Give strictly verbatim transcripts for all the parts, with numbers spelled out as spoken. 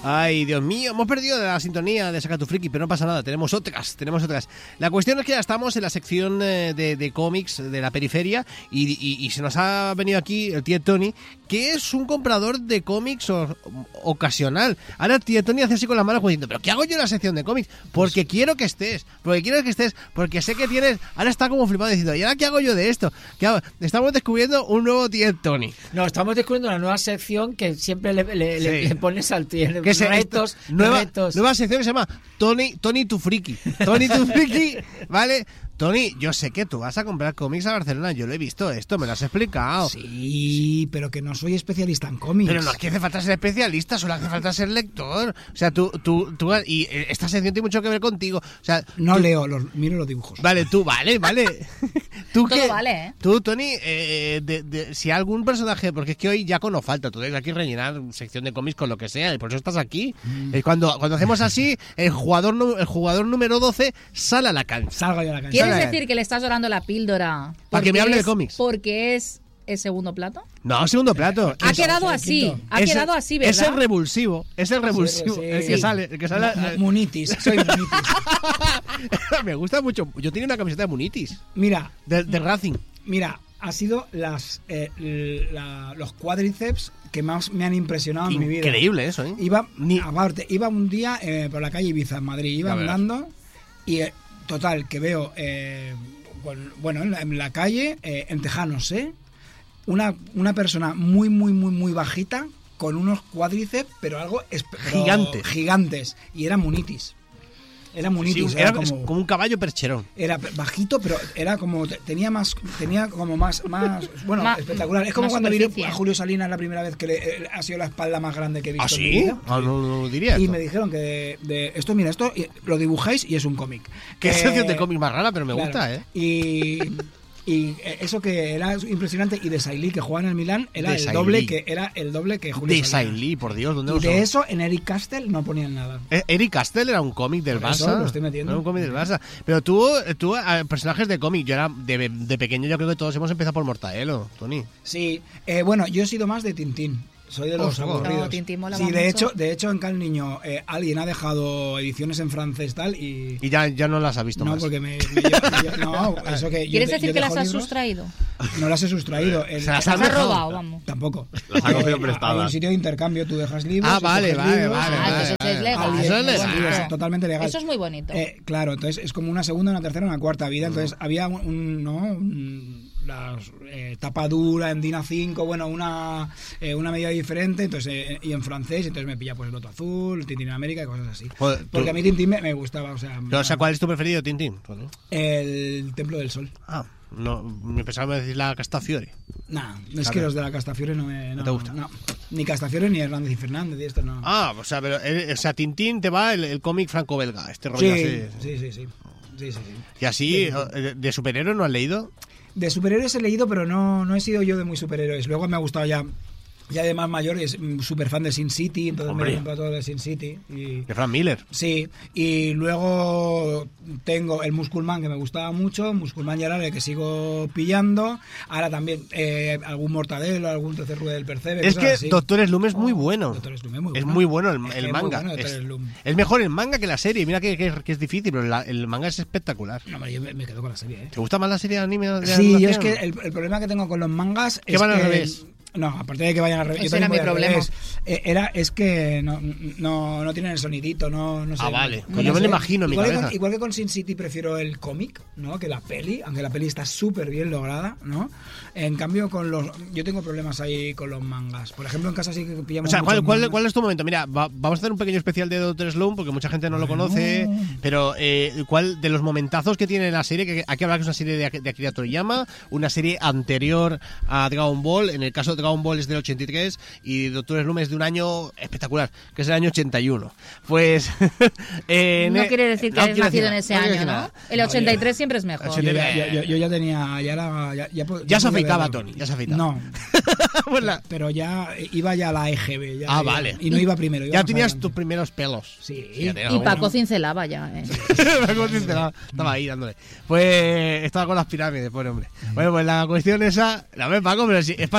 Ay, Dios mío, hemos perdido la sintonía de Saca tu Friki, pero no pasa nada, tenemos otras, tenemos otras. La cuestión es que ya estamos en la sección de, de cómics de la periferia y, y, y se nos ha venido aquí el tío Tony, que es un comprador de cómics o, ocasional. Ahora el tío Tony hace así con las manos diciendo, ¿pero qué hago yo en la sección de cómics? Porque pues... quiero que estés, porque quiero que estés, porque sé que tienes... Ahora está como flipado diciendo, ¿y ahora qué hago yo de esto? ¿Qué hago? Estamos descubriendo un nuevo tío Tony. No, estamos descubriendo una nueva sección que siempre le, le, sí. le, le pones al tío. Que se, retos, nueva, retos. Nueva sección que se llama Tony, Tony tu Friki. Tony tu Friki, ¿vale? Tony, yo sé que tú vas a comprar cómics a Barcelona, yo lo he visto esto, me lo has explicado. Sí, pero que no soy especialista en cómics. Pero no es que hace falta ser especialista, solo hace falta ser lector. O sea, tú, tú, tú, y esta sección tiene mucho que ver contigo. O sea, no tú, leo, los, miro los dibujos. Vale, tú, vale, vale. ¿Tú Todo qué? vale, ¿eh? Tú, Tony, eh, de, de, si algún personaje, porque es que hoy Jaco no falta, tú debes aquí rellenar sección de cómics con lo que sea, y por eso estás aquí. Mm. Eh, cuando, cuando hacemos así, el jugador, el jugador número doce sale a la cancha. Salga yo a la cancha. ¿Quieres decir que le estás dando la píldora para que me hable es, de cómics? Porque es el segundo plato. No, segundo plato. Ha Eso, quedado así, ha es quedado el, así, ¿verdad? Es el revulsivo, es el revulsivo, sí, sí, el que sí. sale, el que sale. M- Munitis, soy Munitis. Me gusta mucho. Yo tenía una camiseta de Munitis. Mira, de, de Racing. Mira, ha sido las eh, la, los cuádriceps que más me han impresionado Increíble en mi vida. Increíble eso, ¿eh? Iba, Ni... aparte, iba un día eh, por la calle Ibiza, en Madrid, iba andando y eh, total, que veo, eh, bueno, en la, en la calle, eh, en Tejanos, ¿eh? Una, una persona muy, muy, muy, muy bajita, con unos cuádriceps, pero algo... Pero Gigante. Gigantes. Y era Munitis. Era Munitis. Sí, era, era como, como un caballo percherón. Era bajito, pero era como... Tenía más... Tenía como más... más bueno, Ma, espectacular. Es como cuando vi a Julio Salinas la primera vez que le, eh, ha sido la espalda más grande que he visto. ¿Ah, sí? En mi vida. Ah, no, no lo diría. Y esto. me dijeron que de, de esto, mira, esto lo dibujáis y es un cómic. Qué eh, sección de cómic más rara, pero me claro, gusta, ¿eh? Y... Y eso que era impresionante, y de Sailly, que jugaba en el Milán, era de el Sailly. doble que era el doble que Julio de Sailly, por Dios, ¿dónde y lo de eso en Eric Castell no ponían nada. Eh, Eric Castell era un cómic del por Barça. Eso lo estoy metiendo. Era un cómic del Barça. Pero tú, tú personajes de cómic, yo era de, de pequeño, yo creo que todos hemos empezado por Mortadelo, Tony. Sí, eh, bueno, yo he sido más de Tintín. Soy de los oh, aburridos. No, Tintín mola sí, de mucho. hecho, de hecho en Cal Niño eh, alguien ha dejado ediciones en francés tal y y ya, ya no las ha visto no, más. No, porque me, me yo, yo, no, eso que ¿Quieres yo, decir yo que las has libros, sustraído? No las he sustraído. El, Se las has robado, vamos. Tampoco. Las ha cogido prestadas. Hay un sitio de intercambio, tú dejas libros. Ah, vale, vale, libros, vale, ah, vale. Eso es legal. Alguien, Eso es legal. sí, es totalmente legal. Eso es muy bonito. Eh, claro, entonces es como una segunda, una tercera, una cuarta vida. Entonces mm. había un, un no, un, la eh, tapa dura en Dina cinco, bueno, una eh, una medida diferente, entonces eh, y en francés, entonces me pilla pues el Loto Azul, Tintín en América y cosas así. Joder, porque tú... a mí Tintín me, me gustaba, o sea... Pero, o sea, ¿cuál es tu preferido, Tintín? El Templo del Sol. Ah, no, me pensaba decir la Castafiore. Nah, no es que los de la Castafiore no me... No, ¿No te gusta? No, ni Castafiore ni Hernández y Fernández y esto no. Ah, o sea, pero eh, o sea, Tintín te va el, el cómic franco-belga, este rollo sí, así. Sí, sí, sí. Sí, sí, sí. Y así, ¿de, de superhéroes no has leído? De superhéroes he leído, pero no, no he sido yo de muy superhéroes. Luego me ha gustado ya, ya de más mayor, es súper fan de Sin City, entonces Hombre. me he comprado todo de Sin City. Y, de Frank Miller. Sí, y luego tengo el Musculman, que me gustaba mucho, Musculman y ahora el que sigo pillando. Ahora también eh, algún Mortadelo, algún Tercer Rueda del Percebe. Es que así. Doctor Slum es muy oh, bueno. Doctor Slum es muy bueno. Es muy bueno el, es el es manga. Muy bueno, es, es mejor el manga que la serie. Mira que, que, que es difícil, pero la, el manga es espectacular. No, yo me, me quedo con la serie. ¿eh? ¿Te gusta más la serie de anime? De sí, yo es que el, el problema que tengo con los mangas ¿Qué es van que... al revés? No, aparte de que vayan al revés. Ese era mi problema. Eh, era, es que no, no, no tienen el sonidito, no, no sé. Ah, vale. No, yo no me sé. lo imagino en mi igual cabeza. Que con, igual que con Sin City prefiero el cómic, ¿no? Que la peli, aunque la peli está súper bien lograda, ¿no? En cambio, con los yo tengo problemas ahí con los mangas. Por ejemplo, en casa sí que pillamos. O sea, ¿cuál, cuál, mangas. ¿cuál es tu momento? Mira, va, vamos a hacer un pequeño especial de Doctor Slum porque mucha gente no lo Bueno. conoce. Pero, eh, ¿cuál de los momentazos que tiene la serie? Que aquí habla que es una serie de, de Akira Toriyama, una serie anterior a Dragon Ball. En el caso de Dragon Ball es del ochenta y tres y Doctor Slum es de un año espectacular, que es el año ochenta y uno. Pues. eh, no quiere decir que no hayas nacido decir, en ese no año, ¿no? nada. El ochenta y tres siempre es mejor. Yo ya, yo, yo, yo ya tenía. Ya, era, ya, ya, Ya, ya se podía afeitaba, ver- Tony, ya se afeitaba. No. Pues la- Pero ya iba ya a la E G B. Ya, Ah, ya- vale. Y no iba primero. Iba Ya más tenías adelante. tus primeros pelos. Sí. Ya tenías Y alguno. Paco cincelaba ya, ¿eh? Paco cincelaba. Estaba ahí dándole. Pues estaba con las pirámides, pobre hombre. Bueno, pues la cuestión esa. La ves, Paco, pero sí, es para seguir el rollo.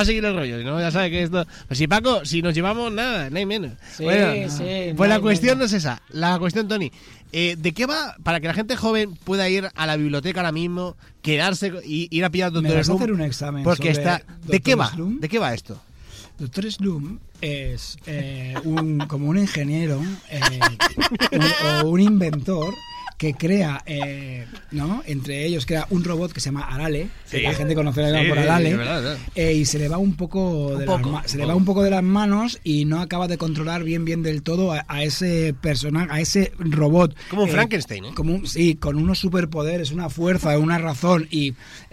rollo, ¿no? Ya sabe que esto... Pues si Paco, si nos llevamos nada, no hay menos. Sí, bueno, sí, pues no la hay cuestión menos. no es esa. La cuestión, Tony, eh, ¿de qué va? Para que la gente joven pueda ir a la biblioteca ahora mismo, quedarse y ir a pillar Me Doctor vas a Slump. hacer un examen Porque sobre está... ¿De Doctor qué va? Slump. ¿De qué va esto? Doctor Slump es eh, un, como un ingeniero eh, un, o un inventor que crea, eh, ¿no? Entre ellos crea un robot que se llama Arale, Sí. que la gente conocerá Sí, por sí, Arale, de verdad, de verdad. eh, y se le va un poco, de, poco, las, ma- se un le poco. va un poco de las manos y no acaba de controlar bien bien del todo a, a ese personaje, a ese robot. Como un Frankenstein, ¿eh? Como un- sí, con unos superpoderes, una fuerza, una razón y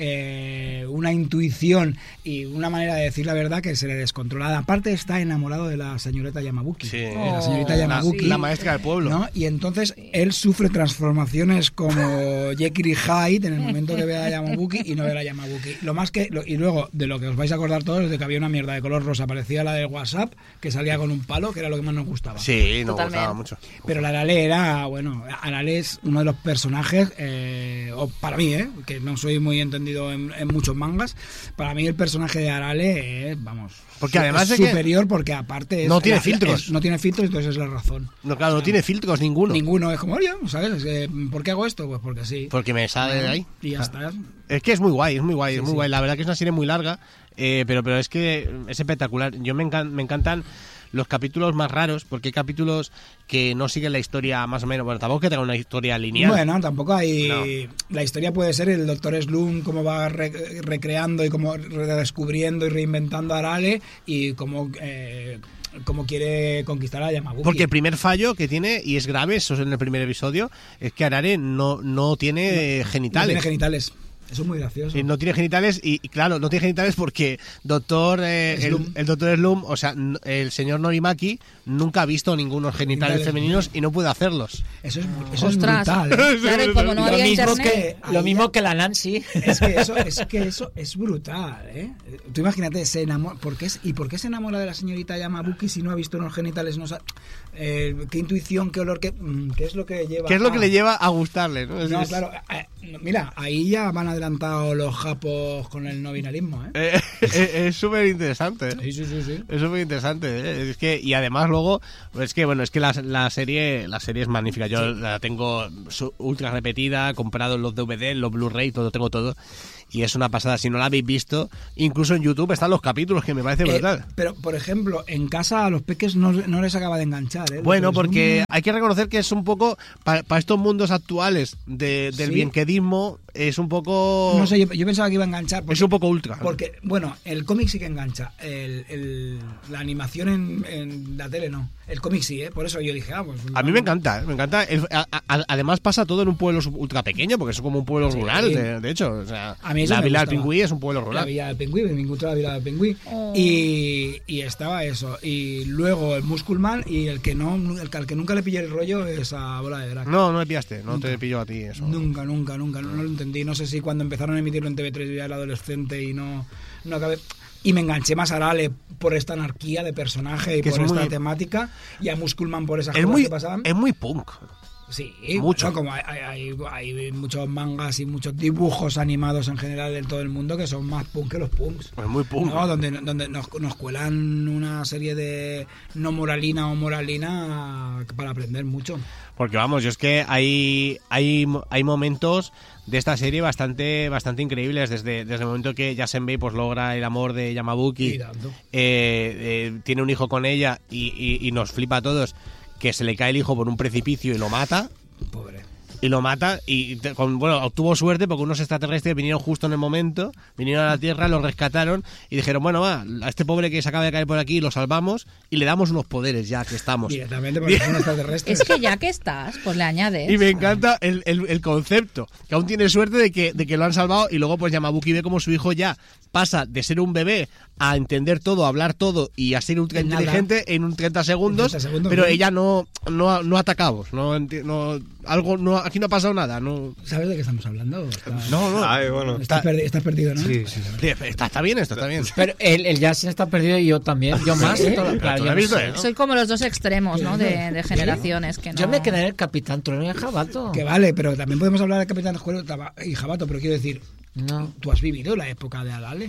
eh, una intuición y una manera de decir la verdad que se le descontrola. Aparte está enamorado de la señorita Yamabuki. Sí. de la señorita Oh, Yamabuki. La, la maestra del pueblo. ¿No? Y entonces él sufre transformaciones como Jekyll y Hyde en el momento que ve a Yamabuki y no ve a Yamabuki. Lo más que lo- y luego de lo que os vais a acordar todos es de que había una mierda de color rosa, parecía la del WhatsApp, que salía con un palo, que era lo que más nos gustaba. Sí, nos Totalmente. gustaba mucho. Pero la Arale era, bueno, Arale es uno de los personajes, eh, o para mí, eh, que no soy muy entendido en, en muchos mangas, para mí el personaje de Arale es, vamos, Porque su- además es de que superior porque aparte es no tiene la- filtros. es- no tiene filtros, entonces es la razón. No, claro, no tiene filtros ninguno. Ninguno, es como, oye, ¿sabes? Eh, ¿Por qué hago esto? Pues porque sí. Porque me sale de ahí. Y ya está. Es que es muy guay, es muy guay, es muy sí. guay. La verdad que es una serie muy larga, eh, pero, pero es que es espectacular. Yo me, encan- me encantan los capítulos más raros, porque hay capítulos que no siguen la historia más o menos. Bueno, tampoco que tengan una historia lineal. Bueno, tampoco hay... No. La historia puede ser el doctor Slump, cómo va re- recreando y cómo redescubriendo y reinventando a Arale y cómo... Eh, cómo quiere conquistar a Yamabuki. Porque el primer fallo que tiene, y es grave, eso es en el primer episodio, es que Arare no, no tiene No genitales. tiene genitales. Eso es muy gracioso. Eh, No tiene genitales y, y claro, no tiene genitales porque doctor eh, el, Slump. el doctor Slump, o sea, n- el señor Norimaki nunca ha visto ningunos genitales Genitales. femeninos y no puede hacerlos. Eso es, eso es Ostras. brutal. ¿eh? Claro, y como no Lo había mismo, internet. que, lo mismo que la Nancy. Es que eso es que eso es brutal, ¿eh? Tú imagínate, se enamora, ¿por qué es- ¿y por qué se enamora de la señorita Yamabuki si no ha visto unos genitales? No sa- eh, ¿Qué intuición, qué olor, qué, mm, qué es lo que lleva? ¿Qué es lo que a- le lleva a gustarle? ¿no? Es- No, es- claro, eh, no, mira, ahí ya van adelantados los japos con el no binarismo, ¿eh? Eh, es es súper interesante. ¿eh? Sí, sí, sí, sí. Es súper interesante, ¿eh? Es que, y además luego, es que bueno, es que la, la serie la serie es magnífica. Yo la tengo su- ultra repetida, comprado en los D V D, en los Blu-ray, todo, tengo todo. Y es una pasada. Si no la habéis visto, incluso en YouTube están los capítulos, que me parece Eh, brutal. pero, por ejemplo, en casa a los peques no, no les acaba de enganchar, ¿eh? Bueno, Los porque Zoom- hay que reconocer que es un poco, para estos mundos actuales de- del Sí. bienquedismo, es un poco... No sé, yo, yo pensaba que iba a enganchar. Porque, es un poco ultra. Porque, bueno, el cómic sí que engancha. El, el- la animación en, en la tele no. El cómic sí, ¿eh? Por eso yo dije, ah, pues... A mí me encanta, ¿eh? me encanta. El- a- a- además pasa todo en un pueblo sub- ultra pequeño, porque es como un pueblo Sí. rural, de, de hecho. O sea, A mí eso la me Vila del gustaba. Pingüí es un pueblo La rural. Villa del Pingüí, me encontré la Villa del Pingüí. Oh. Y, y estaba eso. Y luego el Musculman y el que no el que, al que nunca le pillé el rollo es a Bola de Drag. No, no me pillaste, no te pillo a ti eso. Nunca, nunca, nunca, no, no lo entendí. No sé si cuando empezaron a emitirlo en T V tres yo ya era adolescente y no, no acabé. Y me enganché más a Arale por esta anarquía de personaje y Que por es esta muy- temática y a Musculman por esas Es cosas muy, que pasaban. es muy punk. Sí, mucho. no, como hay, hay, hay- hay muchos mangas y muchos dibujos animados en general en todo el mundo que son más punk que los punks. Es muy punk. No, donde, donde nos, nos cuelan una serie de no moralina o moralina para aprender mucho. Porque vamos, yo es que hay, hay, hay momentos de esta serie bastante bastante increíbles. Desde, desde el momento que Yasenbei pues logra el amor de Yamabuki, Y tanto. eh, eh, tiene un hijo con ella y, y- y nos flipa a todos, que se le cae el hijo por un precipicio y lo mata. Pobre. Y lo mata y te- con, bueno, obtuvo suerte porque unos extraterrestres vinieron justo en el momento, vinieron a la Tierra, lo rescataron y dijeron, bueno, va, a este pobre que se acaba de caer por aquí lo salvamos y le damos unos poderes ya que estamos. Directamente porque son extraterrestres. Es que ya que estás, pues le añades. Y me encanta el, el- el concepto, que aún tiene suerte de que, de que lo han salvado y luego pues Yamabuki ve como su hijo ya pasa de ser un bebé a entender todo, a hablar todo y a ser ultra En nada. inteligente en un treinta segundos, En treinta segundos, pero sí. ella no, no, no atacamos, no, enti- no, algo, no, aquí no ha pasado nada, no, ¿Sabes de qué estamos hablando? Está- no, no. Ay, bueno. Estás, perdi- estás perdido, ¿no? Sí, sí, sí. Está, está bien esto, está bien. Pero el, el Jason está perdido y yo también. Yo más. ¿Sí? Todo- Pero claro, tú yo lo has no visto, sé. ¿eh? Soy como los dos extremos, ¿no? De, de generaciones que no... Yo me quedé en el Capitán Trueno y el Jabato. Que vale, pero también podemos hablar de Capitán Escuelo y Jabato, pero quiero decir, No. tú has vivido la época de Arale.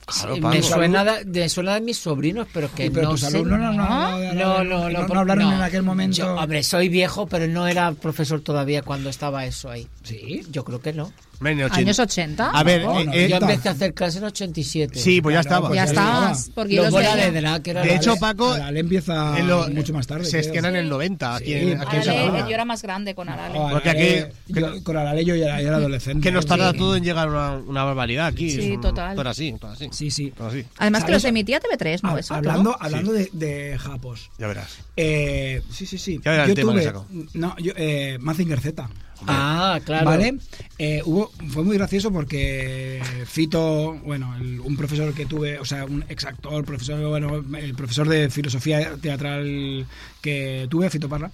Claro, Sí, Paco. me suena de, de, suena de mis sobrinos, pero que Sí, pero no tus sé. alumnos no, no, no, no, no, no, por- no hablaron no. en aquel momento. Yo, hombre, soy viejo, pero no era profesor todavía cuando estaba eso ahí. Sí. Yo creo que no. Menos ochenta. ¿Años ochenta? A ver, No, eh, no, eh, Yo está. empecé a hacer clases en ochenta y siete. sí, pues ya Claro, estaba. pues Ya ya estabas, estaba. porque yo Los los bola veía. de drag, que era De la hecho, de- Paco, A la Ale empieza en lo- mucho más tarde. se creo. estrena en el noventa aquí, Sí, en, aquí en Arale, Salamanca. yo era más grande con Arale. Oh, Porque Arale, aquí- yo- con Arale yo ya era, ya era adolescente. Que nos tarda Sí. todo en llegar una, una barbaridad aquí. Sí, Es un- total. Todo así, todo así. Sí, sí. Todo así. Además que ¿Sabes? los emitía T V tres, ¿no? Ah, Eso, hablando todo. hablando de, de japos. Ya verás. Eh, sí, sí, sí. Ya verás Yo el tema que tuve. saco. No, yo. Eh, Mazinger Z. Ah, claro. ¿Vale? Eh, hubo, fue muy gracioso porque Fito, bueno, el- un profesor que tuve, o sea, un exactor, profesor, bueno, el profesor de filosofía teatral que tuve, Fito Parra,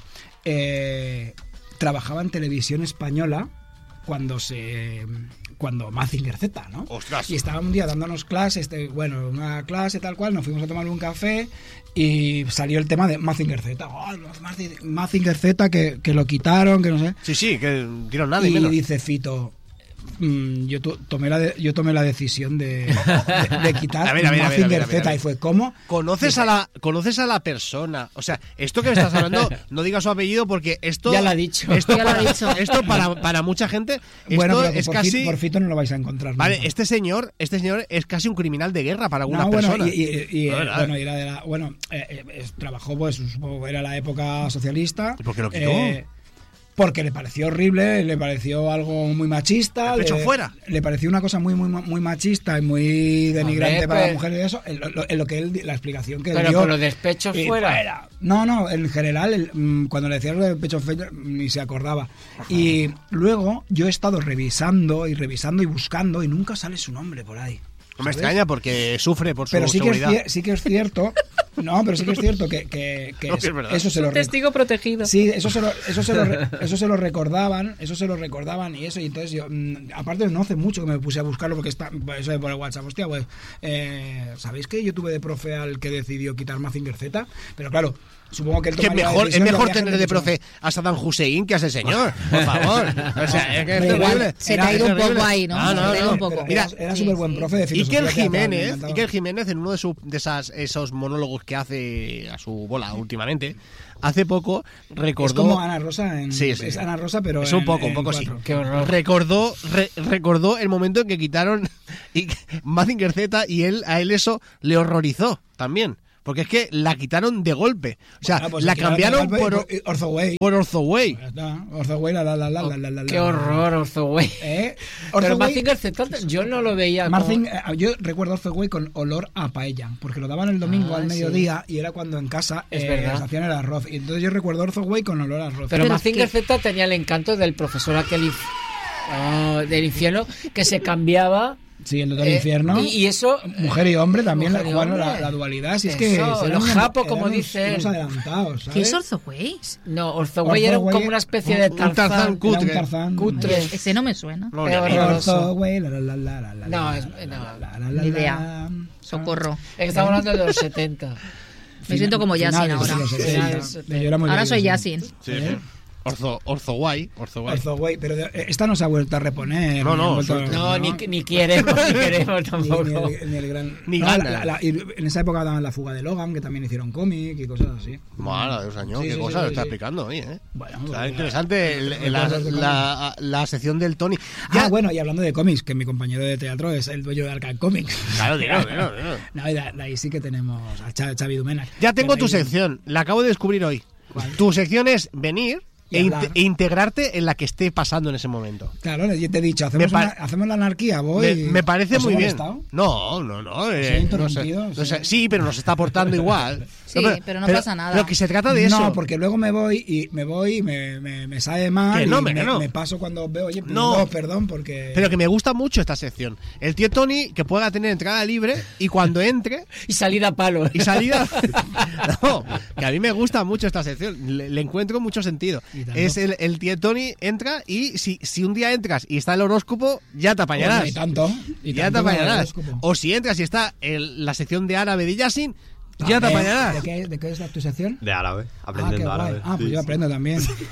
eh, trabajaba en televisión española cuando se cuando Mazinger Z, ¿no? Ostras. Y estaba un día dándonos clases, este, bueno, una clase tal cual, nos fuimos a tomar un café y salió el tema de Mazinger Z. Oh, Mazinger- Mazinger Z que, que lo quitaron, que no sé. Sí, sí, que dieron nada y Y menos. dice Fito, mm, yo, to- tomé la de- yo tomé la decisión de, de, de quitar A ver, a ver, a ver, a ver, Mazinger a ver, a Z. ver. Y fue, ¿cómo? ¿Conoces Dice, a la conoces a la persona? O sea, esto que me estás hablando, no digas su apellido porque esto Ya lo ha dicho. Esto Ya lo ha para, dicho. esto para, para mucha gente esto Bueno, pero es por, casi Fito, por Fito no lo vais a encontrar. Vale, nunca. este señor, este señor es casi un criminal de guerra para algunas No, bueno, personas. y, y- y, No, eh, ¿verdad? bueno, era de la, bueno eh, eh, es- trabajó, pues, supongo que era la época socialista. ¿Y por qué lo quitó? Eh, porque le pareció horrible, le pareció algo muy machista. El pecho le, fuera. Le pareció una cosa muy muy muy machista y muy denigrante Hombre, para pues- las mujeres y eso. En lo, en lo que él, la explicación que él Pero dio. con los despechos y fuera. era- no, no, en general, el- mm, cuando le decías lo del pecho fuera, ni se acordaba. Y luego yo he estado revisando y revisando y buscando y nunca sale su nombre por ahí. No me ¿sabes? extraña porque sufre por su Pero sí que, es, seguridad. cier- sí que es cierto. No, pero sí que es cierto que, que, que No, es- que es verdad. eso se lo Un re- testigo protegido. Sí, eso se lo, eso se lo, re- eso se lo recordaban, eso se lo recordaban y eso, y entonces yo, mm, aparte no hace mucho que me puse a buscarlo porque está, pues, eso de por el WhatsApp, hostia, pues, eh, ¿sabéis que yo tuve de profe al que decidió quitar Mazinger Z? Pero claro, supongo que él Que es tomaría la mejor, es decisión, lo mejor había tener gente de mucho profe a Saddam Hussein que a ese señor, por favor. O sea, es que es Pero igual, terrible. Se te ha ido Es un poco terrible. ahí, ¿no? Ah, Se te ha ido un más. poco. Pero Mira, era, era sí, súper buen sí. profe de filosofía. Iker teatral, me Jiménez, encantaba. Iker Jiménez en uno de, su, de esas, esos monólogos que hace a su bola últimamente, hace poco recordó... Es como Ana Rosa en, Sí, sí, es sí. Ana Rosa, pero Es un en- poco, un en poco sí. cuatro. Qué horror. Recordó, re- recordó el momento en que quitaron y Mazinger Z y él a él eso le horrorizó también. Porque es que la quitaron de golpe. O sea, Bueno, pues la aquí ahora cambiaron te- por, Orthoway. por Orzoway. Ya está, Orthoway, la la la la la la la. Qué horror, Orzoway. ¿Eh? Pero Orthoway- Mazinger Z yo no lo veía como... Martin, eh, yo recuerdo Orthoway con olor a paella, porque lo daban el domingo Ah, al sí. mediodía y era cuando en casa Es eh, verdad. se hacían el arroz. Y entonces yo recuerdo Orthoway con olor a arroz. Pero, Pero Mazinger es que- Z tenía el encanto del profesor aquel inf- oh, del infierno que se cambiaba. Sí, el Doctor eh, Infierno. Y, y eso. Mujer y hombre también la, Mujer y jugaron la, hombre. la dualidad. Si es Eso, que los eran unos- japo, como eran unos- dice él. unos adelantados, ¿sabes? ¿Qué es Orzoway? No, Orzoway era Orzoway- como una especie de un Tarzán Tarzán. Era un cutre. Tarzán. Cutre. Ese no me suena. No, Qué ni a mí. horroroso. Orthoway, la, la, la, la, la, la, No, la, es- la, no. la, la, la, Ni la, idea. la. Socorro. Es que estamos hablando de los setenta. Me siento como Yasin Finales de ahora. los setenta. Finales. Yo era muy Ahora bien, soy sí. Yasin. Sí, sí. Orzo, Orzoway. Orzoway. Orzoway, pero de- esta no se ha vuelto a reponer. No, ni no, han vuelto a- suelta. No, ni, ni queremos, ni queremos Ni, tampoco. ni el, ni el gran. Ni No, ganas. la- la- y en esa época daban La fuga de Logan, que también hicieron cómic y cosas así. Mala Dios, año, Sí, qué sí, cosa sí, lo está sí. explicando hoy, ¿eh? Bueno, Está pues, interesante el- eh, la, cosas de la, la sección del Tony. Ah, Ya- bueno, y hablando de cómics, que mi compañero de teatro es el dueño de Arcan Comics. Claro, dilo, dilo, dilo. No, y de, de ahí sí que tenemos a Cha- Xavi Domènech. Ya tengo Que tu de ahí- sección, la acabo de descubrir hoy. ¿Cuál? Tu sección es venir Y e, hablar. inte- e integrarte en la que esté pasando en ese momento. Claro, yo te he dicho, hacemos, Me pa- una- hacemos la anarquía, voy. Me, me parece ¿Os he muy bien. molestado? No, no, no. eh, he no sé, interrumpido? no sé. Sí. Sí, pero nos está aportando igual. Sí, pero no pasa nada. Pero que se trata de eso. No, porque luego me voy y me voy y me, me, me sabe mal. Que no, y hombre, me, que no. me paso cuando veo, oye, No. no, perdón, porque. Pero que me gusta mucho esta sección. El tío Tony que pueda tener entrada libre y cuando entre Y salida a palo. y salida. No, que a mí me gusta mucho esta sección. Le, le encuentro mucho sentido. Y tanto. Es el, el tío Tony entra y si, si un día entras y está el horóscopo, ya te apañarás. Bueno, y tanto. Y ya te tanto con el apañarás. horóscopo. O si entras y está el- la sección de árabe de Yasin, ya te Eh, apañarás. ¿De qué, ¿De qué es la tu sección? De árabe, Ah, qué aprendiendo guay. árabe. Ah, pues Sí, yo sí. aprendo también. Oye,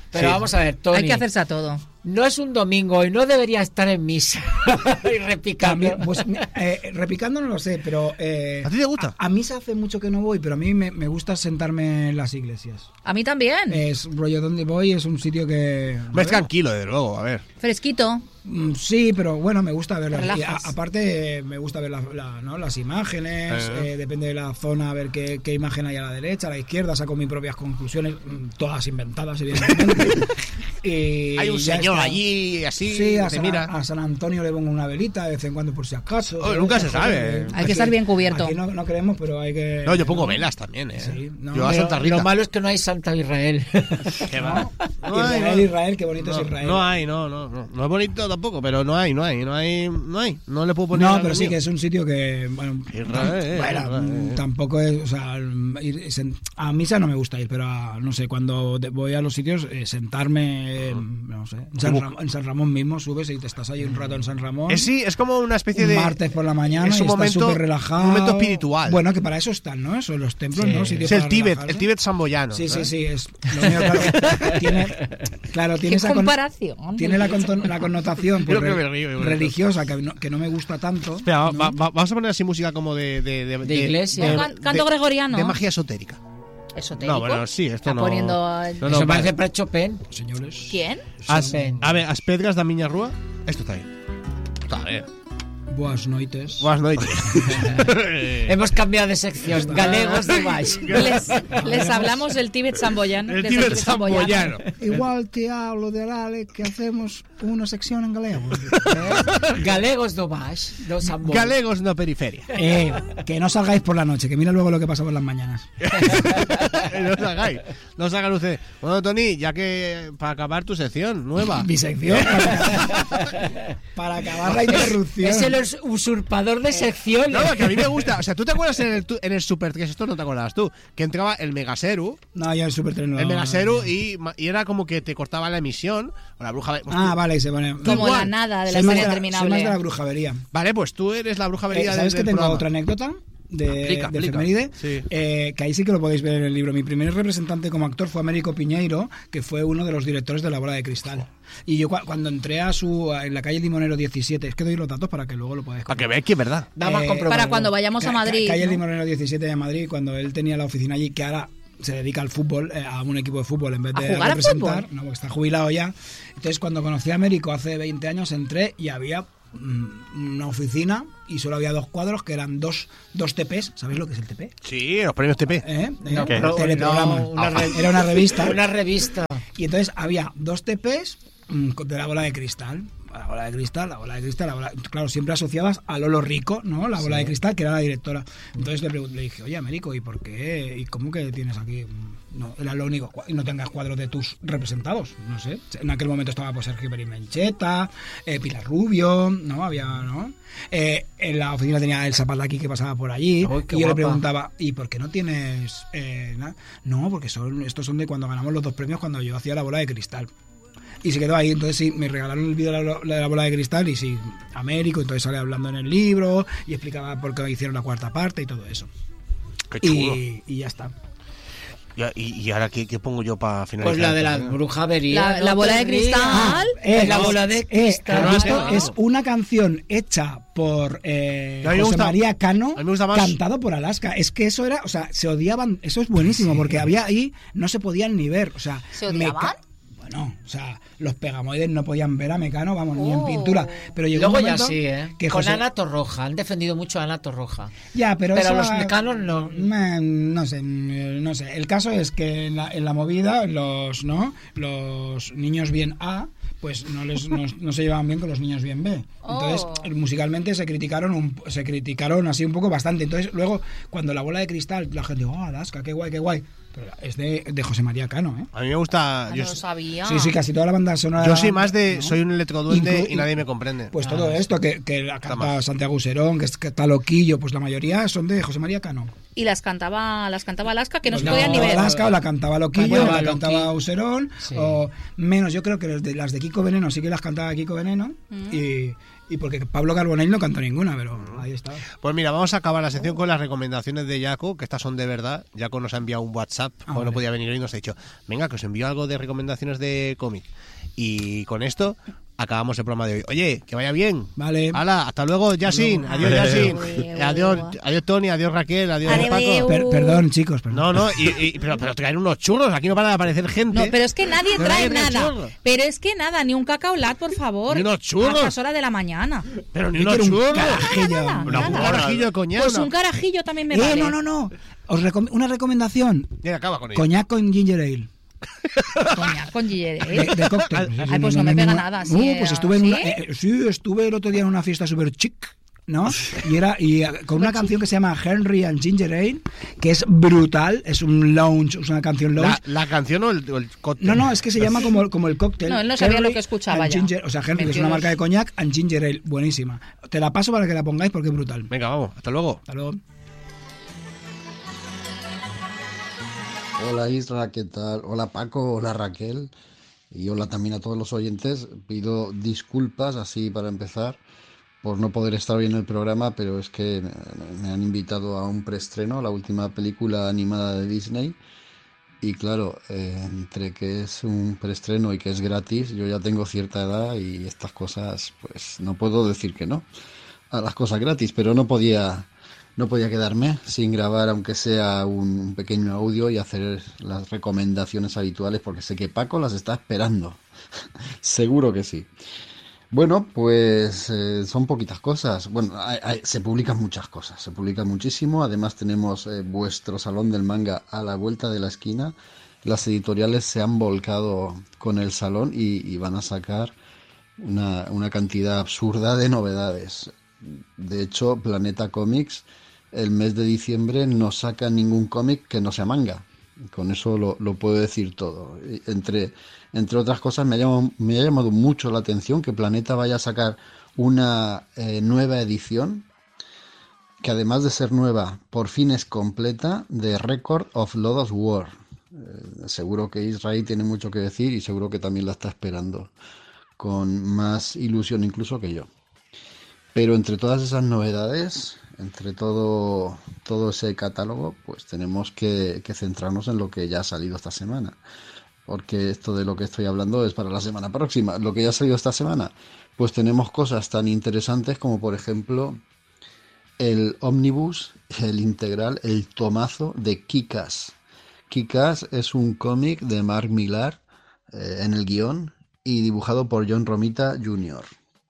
Pero Sí. vamos a ver, Tony. Hay que hacerse a todo. No es un domingo y no debería estar en misa y repicando. También, pues, eh, repicando no lo sé, pero... Eh, ¿A ti te gusta? A, a misa hace mucho que no voy, pero a mí me, me gusta sentarme en las iglesias. A mí también. Es rollo donde voy, es un sitio que... Es tranquilo, desde luego, a ver. Fresquito. Mm, Sí, pero bueno, me gusta verlas. Y a- Relajas. aparte, eh, me gusta ver la- la- ¿no? las imágenes, Eh. eh, depende de la zona, a ver qué, qué imagen hay a la derecha, a la izquierda, saco mis propias conclusiones, mm, todas inventadas, evidentemente. Y Hay un ya señor está. allí, así, Sí, a te San, mira. a San Antonio le pongo una velita de vez en cuando por si acaso. Oh, nunca se sabe. Hay que estar bien cubierto. Aquí no, no creemos, pero hay que... No, yo pongo velas también, ¿eh? Sí, no, yo a pero Santa Rita. Lo malo es que no hay Santa Israel. ¿Qué va? No hay, Israel, no. Israel, qué bonito No, es Israel. no hay, no, no, no. No es bonito tampoco, pero no hay, no hay, no hay, no hay. No le puedo poner No, algo pero sí mío. que es un sitio que, bueno, Israel, tam- bueno, Israel. tampoco es, o sea, ir- sen- a misa no me gusta ir, pero a, no sé, cuando de- voy a los sitios, eh, sentarme, eh, no sé, en San, Ram- en San Ramón mismo subes y te estás ahí un rato en San Ramón. Es, sí, es como una especie un de... martes por la mañana es un y estás momento- súper relajado. un momento espiritual. Bueno, que para eso están, ¿no? Eso, los templos, Sí. ¿no? Sitios Es el para Tíbet, relajarse. el Tíbet samboyano. Sí, sí, ¿eh? sí, es lo mío, claro, tiene, claro, tiene Qué esa con- comparación. tiene la, conton- la connotación pues, Yo que re- me río, yo me río. religiosa que no, que no me gusta tanto. Espera, va- ¿no? va- va- vamos a poner así música como de... De, de, De iglesia. Can- canto gregoriano. De magia esotérica. Esotérico. No, bueno, sí, esto Está no... poniendo... No, Eso no, parece vale. para Chopin. Señores. ¿Quién? As, Chopin. a ver, as pedras da miña rúa. Esto está bien. Está bien. Boas noites. Buenas noches. Hemos cambiado de sección. Galegos de Baix. Les, les hablamos del Tíbet samboyano. El desde Tíbet samboyano. Igual te hablo de Ale que hacemos una sección en galego. Galegos do Baix. Do Sambo. Galegos no periferia. Eh, que no salgáis por la noche, que mira luego lo que pasa por las mañanas. no os hagáis. No os hagan ustedes. Bueno, Tony, ya que para acabar tu sección nueva. Mi sección. Para, para acabar la interrupción. Es el us- usurpador de secciones. No, que a mí me gusta. O sea, ¿tú te acuerdas en el, tu- en el Super tres? Esto no te acordabas tú. Que entraba el Megaseru. No, ya el Super tres no. El Megaseru y, ma- y era como que te cortaba la emisión. O la bruja. Pues Ah, tú- vale, y se pone. Como igual. la nada de la Soy más historia de la- interminable. soy más de la brujavería. Vale, pues tú eres la bruja Eh, vería ¿Sabes del que tengo programa. otra anécdota? De, Aplica, de aplica. efeméride, Sí. eh, que ahí sí que lo podéis ver en el libro. Mi primer representante como actor fue Américo Piñeiro, que fue uno de los directores de La Bola de Cristal. Y yo cua- cuando entré a su en la calle Limonero diecisiete, es que doy los datos para que luego lo podáis Para que comprobar. veáis que es verdad. Vamos a Eh, comprobarlo. Para cuando vayamos a Ca- ca- Madrid. Calle ¿no? Limonero diecisiete de Madrid, cuando él tenía la oficina allí, que ahora se dedica al fútbol, eh, a un equipo de fútbol en vez ¿A de jugar al representar, fútbol? no, porque está jubilado ya. Entonces, cuando conocí a Américo hace veinte años, entré y había mm, una oficina y solo había dos cuadros que eran dos, dos T Ps. ¿Sabéis lo que es el T P? Sí, los premios T P. ¿Eh? No, ¿Eh? ¿Qué? pro- Teleprograma. no, una re- Era una revista. Una revista. Y entonces había dos T Ps mm, de La Bola de Cristal. La Bola de Cristal, la Bola de Cristal, la bola, claro, siempre asociadas a Lolo Rico, ¿no? La Bola de Cristal, que era la directora. Entonces le, pregun- le dije, oye, Américo, ¿y por qué? ¿Y cómo que tienes aquí? No, era lo único, cua- y no tengas cuadros de tus representados, no sé. En aquel momento estaba pues Sergio Perimencheta, eh, Pilar Rubio, ¿no? Había, ¿no? Eh, en la oficina tenía el Zapataki que pasaba por allí. Uy, qué y yo le guapa. preguntaba, ¿y por qué no tienes eh, nada? No, porque son estos son de cuando ganamos los dos premios cuando yo hacía La Bola de Cristal. Y se quedó ahí, entonces sí, me regalaron el vídeo de la, de la Bola de Cristal y sí, Américo, entonces sale hablando en el libro y explicaba por qué hicieron la cuarta parte y todo eso. Qué chulo. Y, y ya está. Ya, Y, y ahora, ¿qué, qué pongo yo para finalizar? Pues la de la esto? brujavería. La- no la bola te de rías. cristal. Eh, la es- bola de eh, cristal. esto Ah, es una canción hecha por eh, A mí me José gusta- María Cano, a mí me gusta más- cantado por Alaska. Es que eso era, o sea, se odiaban, eso es buenísimo, porque había ahí, no se podían ni ver, o sea... ¿Se odiaban? Meca- Bueno, o sea, los pegamoides no podían ver a Mecano, vamos, ni en Oh. pintura. Pero llegó Luego un ya momento sí, ¿eh? que Con José- Ana Torroja. Han defendido mucho a Ana Torroja. Ya, pero, Pero eso- los mecanos no. Eh, no sé, eh, no sé. El caso es que en la, en la movida los, ¿no? Los niños bien A, pues no les no, no se llevaban bien con los niños bien B. Entonces, Oh. musicalmente se criticaron un, se criticaron así un poco bastante. Entonces, luego cuando La Bola de Cristal, la gente, "Oh, Alaska, qué guay, qué guay." Pero es de, de José María Cano, ¿eh? A mí me gusta... Ah, Yo, no lo sabía. Sí, sí, casi toda la banda sonora. yo soy más de... ¿no? Soy un electroduende Inclu- y nadie me comprende. Pues Ah, todo sí. esto, que, que la Está canta mal. Santiago Userón, que, es, que está loquillo, pues la mayoría son de José María Cano. y las cantaba las cantaba Alaska, que no, Pues se podían ni ver. Alaska, o la cantaba Loquillo, Cantaba o la Loqui. cantaba Userón, Sí. o menos, yo creo que las de, las de Kiko Veneno sí que las cantaba Kiko Veneno, Mm. y, y porque Pablo Carbonell no cantó ninguna, pero ahí está. Pues mira, vamos a acabar la sección con las recomendaciones de Jaco, que estas son de verdad. Jaco nos ha enviado un WhatsApp, Ah, como no vale. podía venir hoy, y nos ha dicho, venga, que os envío algo de recomendaciones de cómic. Y con esto acabamos el programa de hoy. Oye, que vaya bien. Vale. Hala, hasta luego, Yasin. luego. Adiós, Yasin. Adeu. Adiós, adiós, Tony. Adiós, Raquel. Adiós, Adeu. Paco. Per- perdón, chicos, perdón. No, no, y, y- pero, pero traen unos churros. Aquí no para de aparecer gente. No, pero es que nadie Pero trae nadie trae nada. churros. Pero es que nada, ni un cacaolat, por favor. Ni unos churros. A estas horas de la mañana. Pero ni Yo unos quiero un churros. carajillo. Nada, Una- nada. un carajillo de coñac. Pues una- un carajillo también me Eh, vale. no, no, no. Os recom- una recomendación. Venga, acaba con ello. Coñac con ginger ale. Coñac con ginger ale. De, de cóctel. Sí, Ay, sí, pues no me hay pega ninguna- nada, No, sí, pues eh, estuve en ¿sí? una, eh, sí, estuve el otro día en una fiesta súper chic, ¿no? Y era y eh, con una canción que se llama Henry and Ginger Ale, que es brutal, es un lounge, es una canción lounge. La, la canción o el, o el cóctel. No, no, es que se llama como, como el cóctel. No, él no sabía Henry lo que escuchaba and ya. Ginger- o sea, Henry, que es una Mentiroso. marca de coñac, and Ginger Ale, buenísima. Te la paso para que la pongáis porque es brutal. Venga, vamos. Hasta luego. Hasta luego. Hola Isra, ¿qué tal? Hola Paco, hola Raquel y hola también a todos los oyentes. Pido disculpas así para empezar por no poder estar hoy en el programa, pero es que me- me han invitado a un preestreno, la última película animada de Disney. Y claro, eh, entre que es un preestreno y que es gratis, yo ya tengo cierta edad y estas cosas, pues no puedo decir que no a las cosas gratis, pero no podía, no podía quedarme sin grabar, aunque sea un, un pequeño audio y hacer las recomendaciones habituales, porque sé que Paco las está esperando. Seguro que sí. Bueno, pues eh, son poquitas cosas. Bueno, hay- hay- se publican muchas cosas, se publican muchísimo. Además tenemos eh, vuestro salón del manga a la vuelta de la esquina. Las editoriales se han volcado con el salón y, y van a sacar una, una cantidad absurda de novedades. De hecho, Planeta Comics el mes de diciembre no saca ningún cómic que no sea manga. Con eso lo, lo puedo decir todo. Y Entre, entre otras cosas, me ha, llamado, me ha llamado mucho la atención que Planeta vaya a sacar una eh, nueva edición, que además de ser nueva, por fin es completa, de Record of Lodoss War. Eh, seguro que Israel tiene mucho que decir y seguro que también la está esperando con más ilusión incluso que yo. Pero entre todas esas novedades, entre todo, todo ese catálogo, pues tenemos que, que centrarnos en lo que ya ha salido esta semana. Porque esto de lo que estoy hablando es para la semana próxima. Lo que ya ha salido esta semana, pues tenemos cosas tan interesantes como por ejemplo el ómnibus, el integral, el tomazo de Kick-Ass. Kick-Ass es un cómic de Mark Millar eh, en el guión y dibujado por John Romita junior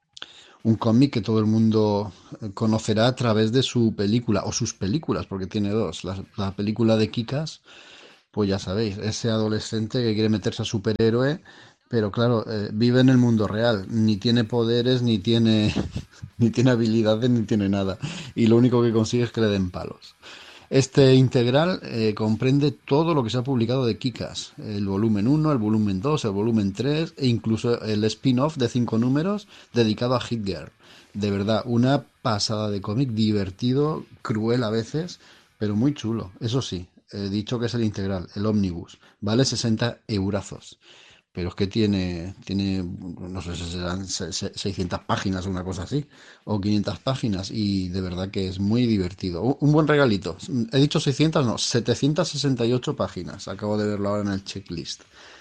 Un cómic que todo el mundo conocerá a través de su película, o sus películas, porque tiene dos. La, la película de Kick-Ass, pues ya sabéis, ese adolescente que quiere meterse a superhéroe, pero claro, eh, vive en el mundo real, ni tiene poderes, ni tiene, ni tiene habilidades, ni tiene nada. Y lo único que consigue es que le den palos. Este integral eh, comprende todo lo que se ha publicado de Kick-Ass, el volumen uno, el volumen dos, el volumen tres e incluso el spin-off de cinco números dedicado a Hit Girl. De verdad, una pasada de cómic, divertido, cruel a veces, pero muy chulo. Eso sí, he dicho que es el integral, el ómnibus, vale sesenta eurazos. Pero es que tiene, tiene no sé si serán seiscientas páginas o una cosa así, o quinientas páginas, y de verdad que es muy divertido. Un, un buen regalito. He dicho seiscientas, no, setecientas sesenta y ocho páginas. Acabo de verlo ahora en el checklist.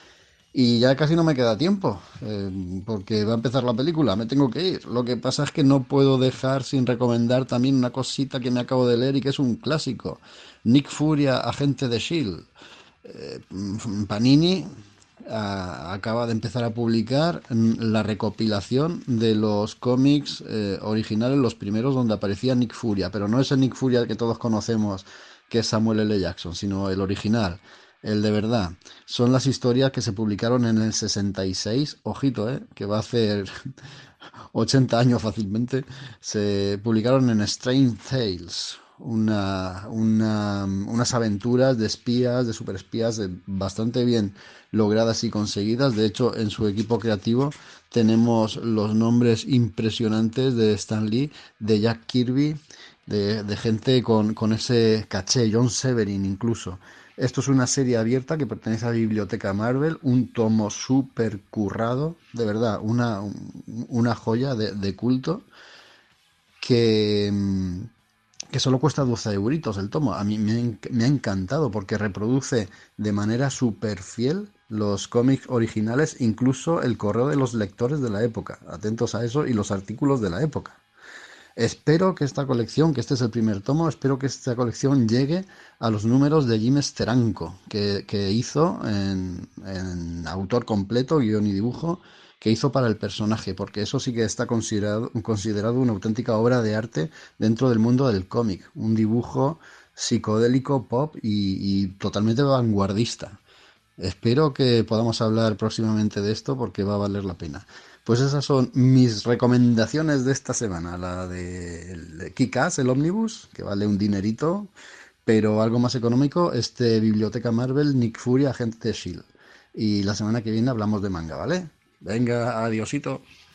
Y ya casi no me queda tiempo, eh, porque va a empezar la película, me tengo que ir. Lo que pasa es que no puedo dejar sin recomendar también una cosita que me acabo de leer y que es un clásico. Nick Furia, agente de S H I E L D. Eh, Panini a, acaba de empezar a publicar la recopilación de los cómics eh, originales, los primeros donde aparecía Nick Furia, pero no ese Nick Furia que todos conocemos, que es Samuel L. Jackson, sino el original, el de verdad. Son las historias que se publicaron en el sesenta y seis, ojito, eh, que va a hacer ochenta años fácilmente. Se publicaron en Strange Tales, una, una, unas aventuras de espías, de superespías, de, bastante bien logradas y conseguidas. De hecho, en su equipo creativo tenemos los nombres impresionantes de Stan Lee, de Jack Kirby de, de gente con, con ese caché, John Severin incluso. Esto es una serie abierta que pertenece a la Biblioteca Marvel, un tomo súper currado, de verdad, una, una joya de, de culto que, que solo cuesta doce euritos el tomo. A mí me, ha- me ha encantado porque reproduce de manera súper fiel los cómics originales, incluso el correo de los lectores de la época. Atentos a eso, y los artículos de la época. Espero que esta colección, que este es el primer tomo, espero que esta colección llegue a los números de Jim Steranko, que, que hizo en, en autor completo, guión y dibujo, que hizo para el personaje, porque eso sí que está considerado, considerado una auténtica obra de arte dentro del mundo del cómic. Un dibujo psicodélico, pop y, y totalmente vanguardista. Espero que podamos hablar próximamente de esto porque va a valer la pena. Pues esas son mis recomendaciones de esta semana. La de Kick-Ass, el ómnibus, que vale un dinerito, pero algo más económico, este Biblioteca Marvel, Nick Fury, Agente de S H I E L D. Y la semana que viene hablamos de manga, ¿vale? Venga, adiosito.